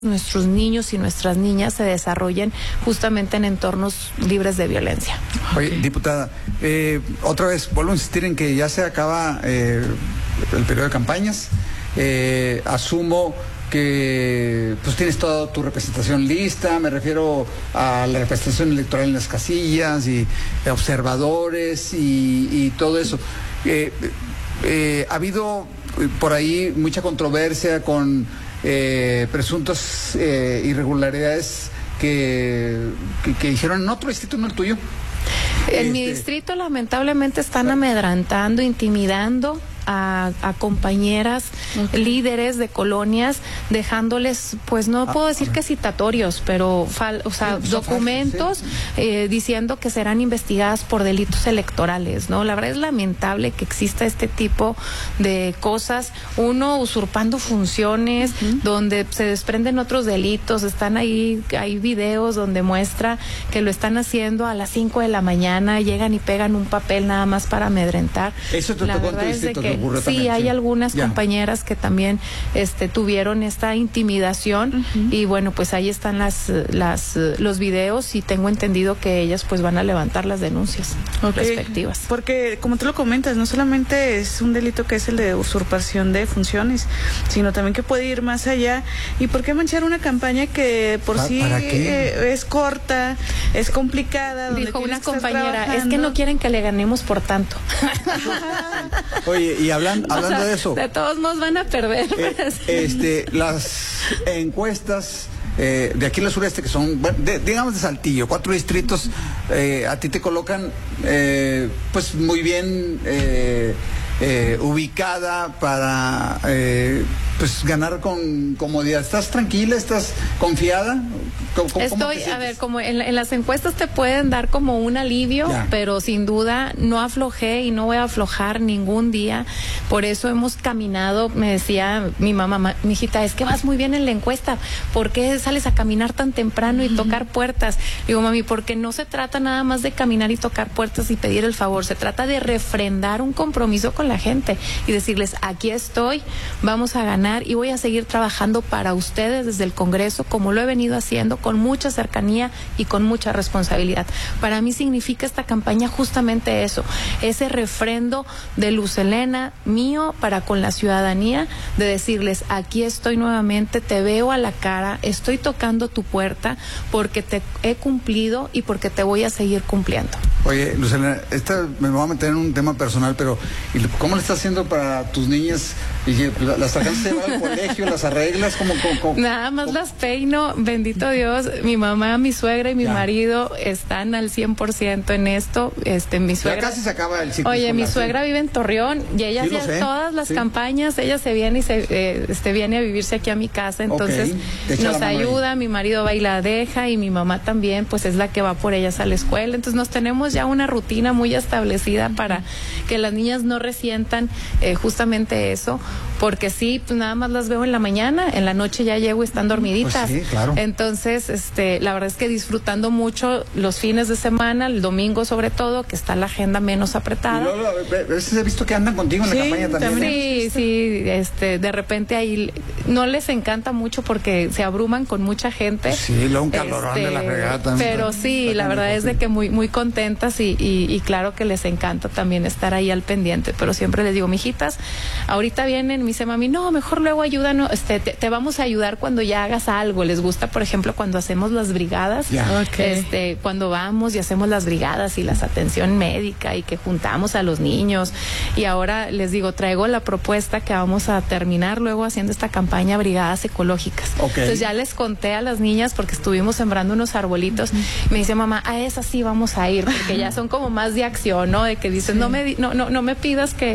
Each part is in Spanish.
nuestros niños y nuestras niñas se desarrollen justamente en entornos libres de violencia. Oye, diputada, otra vez vuelvo a insistir en que ya se acaba el periodo de campañas. Asumo que pues tienes toda tu representación lista, me refiero a la representación electoral en las casillas y observadores y todo eso. Ha habido por ahí mucha controversia con presuntas irregularidades que hicieron en otro distrito, no el tuyo. En mi distrito lamentablemente están amedrantando, intimidando a compañeras, líderes de colonias, dejándoles, pues no puedo decir que citatorios, pero documentos diciendo que serán investigadas por delitos electorales, ¿no? La verdad es lamentable que exista este tipo de cosas, uno usurpando funciones, donde se desprenden otros delitos, están ahí, hay videos donde muestra que lo están haciendo a las 5 de la mañana, llegan y pegan un papel nada más para amedrentar. Eso te tocó en tu distrito, que sí, hay algunas compañeras que también tuvieron esta intimidación y bueno, pues ahí están los videos y tengo entendido que ellas pues van a levantar las denuncias respectivas. Porque como tú lo comentas, no solamente es un delito que es el de usurpación de funciones, sino también que puede ir más allá. ¿Y por qué manchar una campaña que por sí es corta, es complicada? Dijo una compañera, es que no quieren que le ganemos por tanto. Oye, y hablando de eso, de todos modos van a perder. Las encuestas de aquí en el sureste, que son, digamos de Saltillo, 4 distritos, a ti te colocan pues muy bien ubicada para pues ganar con comodidad. ¿Estás tranquila? ¿Estás confiada? Estoy, a ver, como en las encuestas te pueden dar como un alivio, pero sin duda no aflojé y no voy a aflojar ningún día. Por eso hemos caminado. Me decía mi mamá, mi hijita, es que vas muy bien en la encuesta, ¿por qué sales a caminar tan temprano y tocar puertas? Digo, mami, porque no se trata nada más de caminar y tocar puertas y pedir el favor, se trata de refrendar un compromiso con la gente y decirles, aquí estoy, vamos a ganar y voy a seguir trabajando para ustedes desde el Congreso, como lo he venido haciendo, con mucha cercanía y con mucha responsabilidad. Para mí significa esta campaña justamente eso, ese refrendo de Luz Helena mío para con la ciudadanía, de decirles, aquí estoy nuevamente, te veo a la cara, estoy tocando tu puerta porque te he cumplido y porque te voy a seguir cumpliendo. Oye, Luz Helena, me voy a meter en un tema personal, pero ¿cómo le estás haciendo para tus niñas? ¿Las alcanzas a llevar al colegio? ¿Las arreglas? ¿Cómo? Nada más las peino, bendito Dios. Mi mamá, mi suegra y mi marido están al 100% en esto. Mi suegra, ya casi se acaba el ciclo. Oye, mi suegra vive en Torreón y ella hacía todas las campañas, ella se viene y viene a vivirse aquí a mi casa, entonces nos ayuda, mi marido va y la deja y mi mamá también, pues es la que va por ellas a la escuela, entonces nos tenemos ya una rutina muy establecida para que las niñas no resientan justamente eso, porque sí, pues nada más las veo en la mañana, en la noche ya llego y están dormiditas. Pues sí, claro. Entonces, la verdad es que disfrutando mucho los fines de semana, el domingo sobre todo, que está la agenda menos apretada. A veces he visto que andan contigo en la campaña también. Sí, de repente ahí no les encanta mucho porque se abruman con mucha gente. Sí, luego un calorón de la fregada también. Pero sí, la verdad es de que muy contentas y claro que les encanta también estar ahí al pendiente, pero siempre les digo, mijitas, ahorita vienen, me dice mami, no, mejor luego ayúdanos, te vamos a ayudar cuando ya hagas algo. Les gusta, por ejemplo, cuando hacemos las brigadas, cuando vamos y hacemos las brigadas y las atención médica y que juntamos a los niños. Y ahora les digo, traigo la propuesta que vamos a terminar luego haciendo esta campaña Brigadas Ecológicas. Entonces ya les conté a las niñas porque estuvimos sembrando unos arbolitos. Me dice mamá, a esas sí vamos a ir, porque ya son como más de acción, ¿no? De que dicen, no me pidas que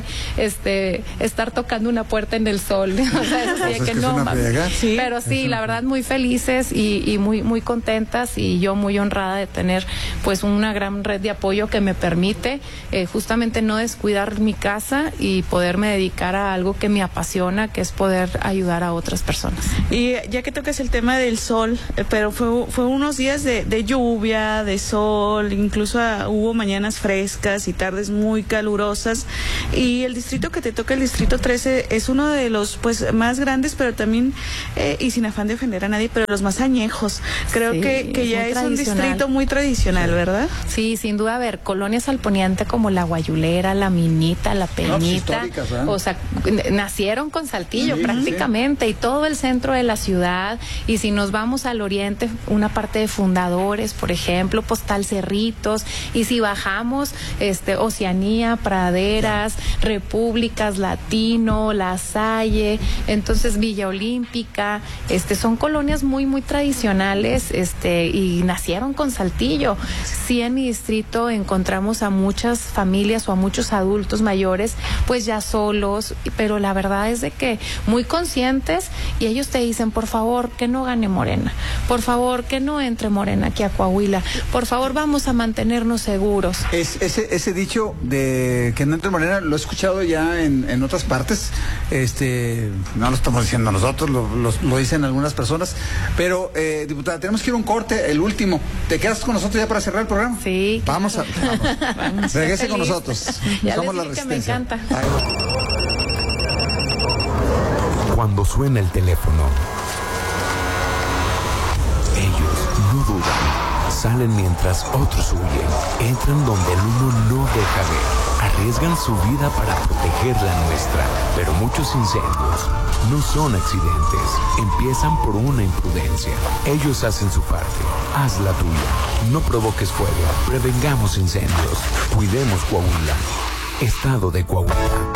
estar tocando una puerta en el sol. O sea, eso sí, que no, mami. Pero sí, la verdad, muy felices y muy contentas, y yo muy honrada de tener pues una gran red de apoyo que me permite justamente no descuidar mi casa y poderme dedicar a algo que me apasiona, que es poder ayudar a otras personas. Y ya que tocas el tema del sol, pero fue unos días de lluvia, de sol, incluso hubo mañanas frescas y tardes muy calurosas, y el distrito que te toca, el distrito 13, es uno de los pues pues más grandes, pero también, y sin afán de ofender a nadie, pero los más añejos. Creo que ya es un distrito muy tradicional, ¿verdad? Sí, sin duda. A ver, colonias al poniente como La Guayulera, La Minita, La Peñita, o sea, nacieron con Saltillo prácticamente, y todo el centro de la ciudad. Y si nos vamos al oriente, una parte de Fundadores, por ejemplo, Postal Cerritos, y si bajamos, Oceanía, Praderas, Repúblicas, Latino, La Salle, entonces Villa Olímpica, son colonias muy, muy tradicionales, y nacieron con Saltillo. Sí, en mi distrito encontramos a muchas familias o a muchos adultos mayores, pues ya solos, pero la verdad es de que muy conscientes, y ellos te dicen, por favor, que no gane Morena, por favor, que no entre Morena aquí a Coahuila, por favor, vamos a mantenernos seguros. Ese dicho de que no entre Morena lo he escuchado ya en otras partes, no lo estamos diciendo nosotros, lo dicen algunas personas, pero diputada, tenemos que ir a un corte, el último. ¿Te quedas con nosotros ya para cerrar el programa? Sí. Vamos. Regrese con nosotros. Somos la Resistencia. Me encanta. Cuando suena el teléfono, ellos no dudan, salen mientras otros huyen, entran donde el uno no deja ver, arriesgan su vida para proteger la nuestra, pero muchos incendios no son accidentes, empiezan por una imprudencia. Ellos hacen su parte, haz la tuya, no provoques fuego, prevengamos incendios, cuidemos Coahuila, Estado de Coahuila.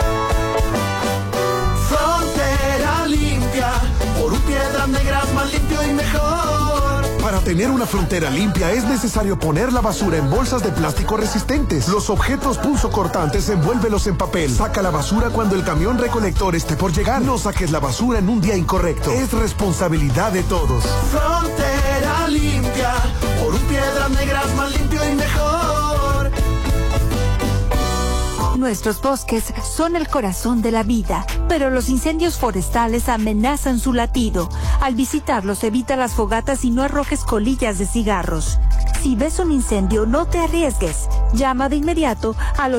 Frontera limpia, por Piedras Negras más limpio y mejor. Para tener una frontera limpia es necesario poner la basura en bolsas de plástico resistentes. Los objetos punzocortantes envuélvelos en papel. Saca la basura cuando el camión recolector esté por llegar. No saques la basura en un día incorrecto. Es responsabilidad de todos. Frontera limpia, por Piedras Negras más limpio y mejor. Nuestros bosques son el corazón de la vida, pero los incendios forestales amenazan su latido. Al visitarlos, evita las fogatas y no arrojes colillas de cigarros. Si ves un incendio, no te arriesgues. Llama de inmediato al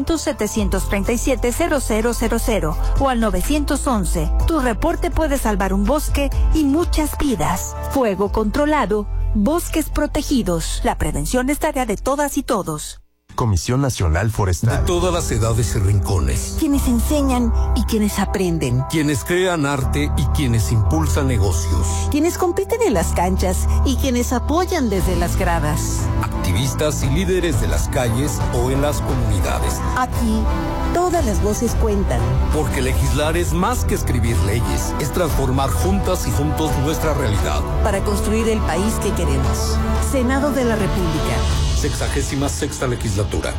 800-737-0000 o al 911. Tu reporte puede salvar un bosque y muchas vidas. Fuego controlado, bosques protegidos. La prevención es tarea de todas y todos. Comisión Nacional Forestal. De todas las edades y rincones. Quienes enseñan y quienes aprenden. Quienes crean arte y quienes impulsan negocios. Quienes compiten en las canchas y quienes apoyan desde las gradas. Activistas y líderes de las calles o en las comunidades. Aquí, todas las voces cuentan. Porque legislar es más que escribir leyes. Es transformar juntas y juntos nuestra realidad. Para construir el país que queremos. Senado de la República. 66ª legislatura.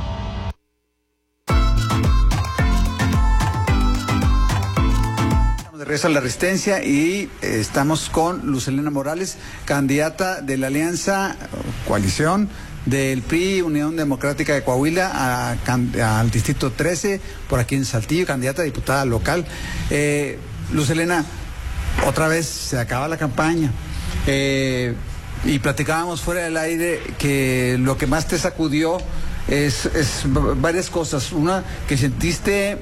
De regreso a la Resistencia y estamos con Luz Helena Morales, candidata de la Alianza Coalición del PRI, Unión Democrática de Coahuila, al Distrito 13, por aquí en Saltillo, candidata a diputada local. Luz Helena, otra vez se acaba la campaña. Y platicábamos fuera del aire que lo que más te sacudió es varias cosas. Una, que sentiste,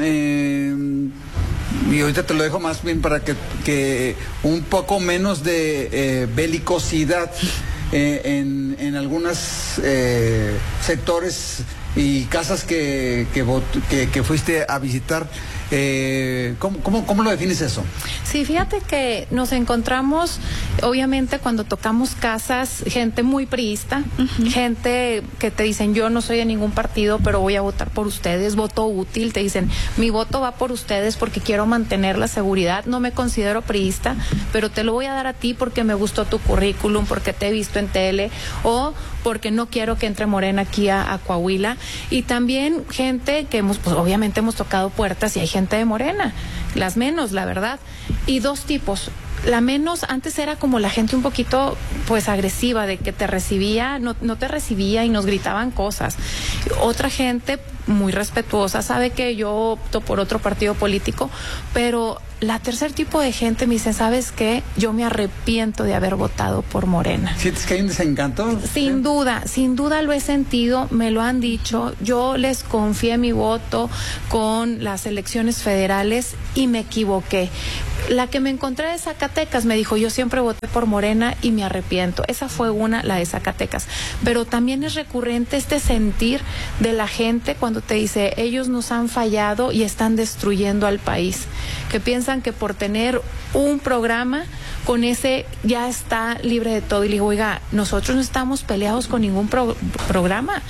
y ahorita te lo dejo más bien para que un poco menos de belicosidad en algunos sectores y casas que fuiste a visitar. ¿Cómo lo defines eso? Sí, fíjate que nos encontramos, obviamente, cuando tocamos casas, gente muy priista, gente que te dicen, yo no soy de ningún partido, pero voy a votar por ustedes, voto útil, te dicen, mi voto va por ustedes porque quiero mantener la seguridad, no me considero priista, pero te lo voy a dar a ti porque me gustó tu currículum, porque te he visto en tele, o porque no quiero que entre Morena aquí a Coahuila. Y también gente que pues obviamente hemos tocado puertas y hay gente de Morena, las menos, la verdad. Y dos tipos, la menos, antes era como la gente un poquito pues agresiva, de que te recibía, no te recibía y nos gritaban cosas. Otra gente muy respetuosa, sabe que yo opto por otro partido político, pero la tercer tipo de gente me dice, ¿sabes qué? Yo me arrepiento de haber votado por Morena. ¿Sientes que hay un desencanto? Sin duda lo he sentido, me lo han dicho. Yo les confié mi voto con las elecciones federales y me equivoqué. La que me encontré de Zacatecas me dijo, yo siempre voté por Morena y me arrepiento. Esa fue una, la de Zacatecas. Pero también es recurrente este sentir de la gente cuando te dice, ellos nos han fallado y están destruyendo al país. Que piensan que por tener un programa, con ese ya está libre de todo. Y le digo, oiga, nosotros no estamos peleados con ningún programa.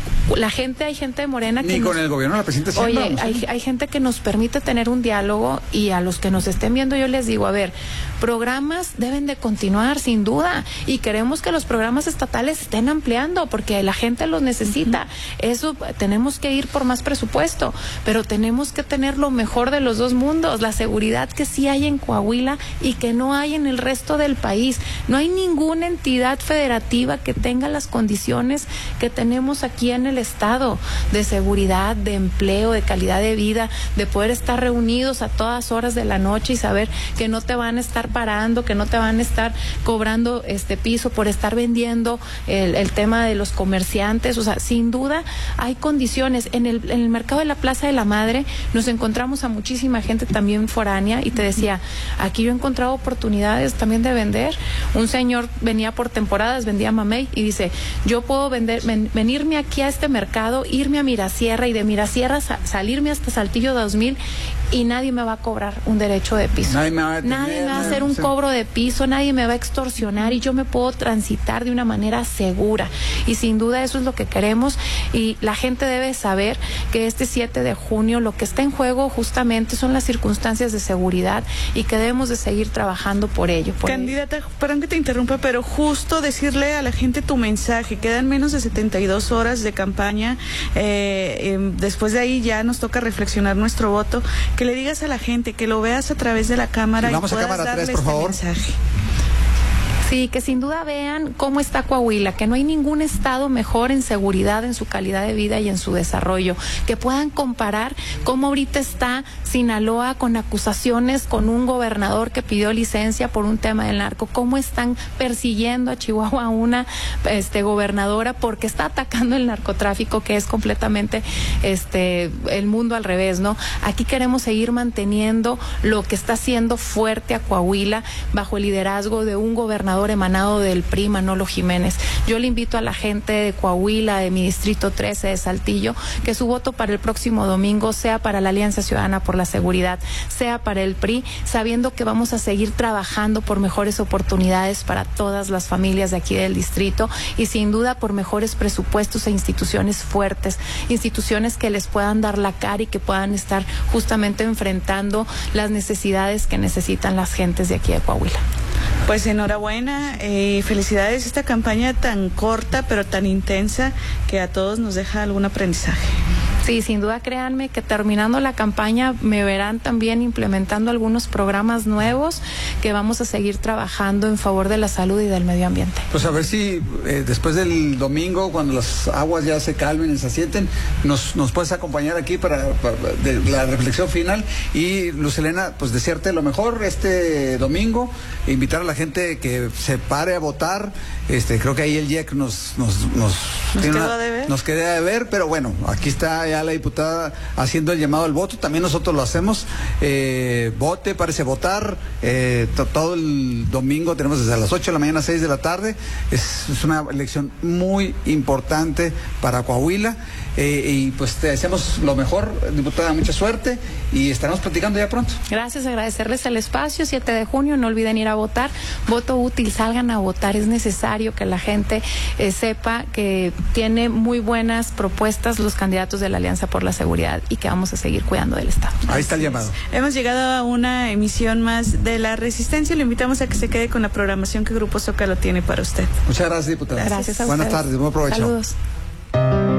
Hay gente de Morena que... Ni con el gobierno de la presidenta. Oye, hay gente que nos permite tener un diálogo, y a los que nos estén viendo yo les digo, a ver, programas deben de continuar sin duda, y queremos que los programas estatales estén ampliando porque la gente los necesita. Eso, tenemos que ir por más presupuesto, pero tenemos que tener lo mejor de los dos mundos, la seguridad que sí hay en Coahuila y que no hay en el resto del país. No hay ninguna entidad federativa que tenga las condiciones que tenemos aquí en el estado, de seguridad, de empleo, de calidad de vida, de poder estar reunidos a todas horas de la noche y saber que no te van a estar parando, que no te van a estar cobrando piso por estar vendiendo el tema de los comerciantes. O sea, sin duda hay condiciones. En el mercado de la Plaza de la Madre nos encontramos a muchísima gente también foránea, y te decía, aquí yo he encontrado oportunidades también de vender. Un señor venía por temporadas, vendía mamey, y dice, yo puedo venirme aquí a este mercado, irme a Mirasierra, y de Mirasierra salirme hasta Saltillo 2000, y nadie me va a cobrar un derecho de piso. Nadie me va a hacer un cobro de piso, nadie me va a extorsionar, y yo me puedo transitar de una manera segura. Y sin duda eso es lo que queremos, y la gente debe saber que este 7 de junio lo que está en juego justamente son las circunstancias de seguridad, y que debemos de seguir trabajando por ello. Candidata, perdón que te interrumpa, pero justo decirle a la gente tu mensaje. Quedan menos de 72 horas de campaña, después de ahí ya nos toca reflexionar nuestro voto. Que le digas a la gente, que lo veas a través de la cámara, vamos y puedas a cámara darle 3, por favor. mensaje. Sí, que sin duda vean cómo está Coahuila, que no hay ningún estado mejor en seguridad, en su calidad de vida y en su desarrollo, que puedan comparar cómo ahorita está Sinaloa con acusaciones con un gobernador que pidió licencia por un tema del narco, cómo están persiguiendo a Chihuahua a una gobernadora porque está atacando el narcotráfico, que es completamente el mundo al revés, ¿no? Aquí queremos seguir manteniendo lo que está haciendo fuerte a Coahuila bajo el liderazgo de un gobernador emanado del PRI, Manolo Jiménez. Yo le invito a la gente de Coahuila, de mi distrito 13 de Saltillo, que su voto para el próximo domingo sea para la Alianza Ciudadana por la Seguridad, sea para el PRI, sabiendo que vamos a seguir trabajando por mejores oportunidades para todas las familias de aquí del distrito, y sin duda por mejores presupuestos e instituciones fuertes, instituciones que les puedan dar la cara y que puedan estar justamente enfrentando las necesidades que necesitan las gentes de aquí de Coahuila. Pues enhorabuena, felicidades, esta campaña tan corta pero tan intensa que a todos nos deja algún aprendizaje. Sí, sin duda, créanme que terminando la campaña me verán también implementando algunos programas nuevos que vamos a seguir trabajando en favor de la salud y del medio ambiente. Pues a ver si después del domingo, cuando las aguas ya se calmen y se asienten, nos puedes acompañar aquí para de la reflexión final. Y Luz Helena, pues desearte lo mejor este domingo, invitar a la gente que se pare a votar. Creo que ahí el IEC nos queda de ver, pero bueno, aquí está ya la diputada haciendo el llamado al voto, también nosotros lo hacemos. Vote, parece votar, todo el domingo tenemos desde las 8 de la mañana a 6 de la tarde, es una elección muy importante para Coahuila, y pues te deseamos lo mejor, diputada, mucha suerte, y estaremos platicando ya pronto. Gracias, agradecerles el espacio. 7 de junio, no olviden ir a votar, voto útil, salgan a votar, es necesario que la gente sepa que tiene muy buenas propuestas los candidatos de la Alianza por la Seguridad, y que vamos a seguir cuidando del Estado. Ahí está el llamado. Hemos llegado a una emisión más de La Resistencia. Le invitamos a que se quede con la programación que Grupo Zócalo tiene para usted. Muchas gracias, diputada. Gracias a Buenas ustedes. tardes, buen provecho. Saludos.